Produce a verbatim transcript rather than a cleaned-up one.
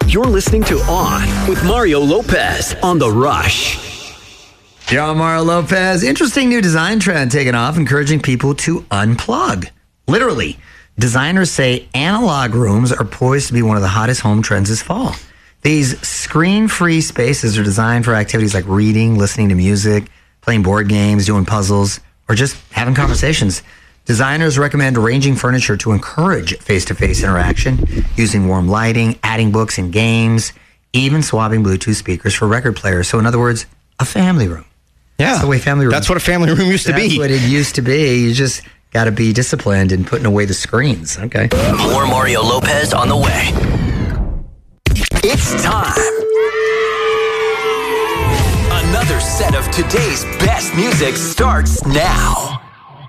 You're listening to On with Mario Lopez on The Rush. Yeah, Mario Lopez. Interesting new design trend taking off, encouraging people to unplug. Literally, designers say analog rooms are poised to be one of the hottest home trends this fall. These screen-free spaces are designed for activities like reading, listening to music, playing board games, doing puzzles, or just having conversations. Designers recommend arranging furniture to encourage face-to-face interaction, using warm lighting, adding books and games, even swapping Bluetooth speakers for record players. So in other words, a family room. Yeah. That's the way family room. That's what a family room used to That's be. what it used to be. You just got to be disciplined in putting away the screens. Okay. More Mario Lopez on the way. It's time. Another set of today's best music starts now.